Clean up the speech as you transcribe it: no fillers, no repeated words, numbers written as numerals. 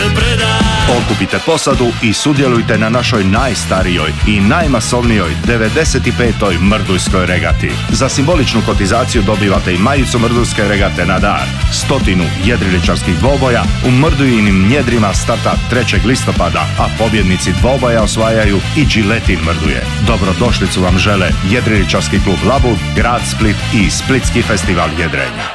se preda. Okupite posadu i sudjelujte na našoj najstarijoj i najmasovnijoj 95. Mrdujskoj regati. Za simboličnu kotizaciju dobivate i majicu Mrdujske regate na dar. 100 jedriličarskih dvoboja u Mrdujinim njedrima starta 3. listopada, a pobjednici dvoboja osvajaju i džiletin Mrduje. Dobrodošlicu vam žele Jedriličarski klub Labud, grad Split i Splitski festival jedrenja.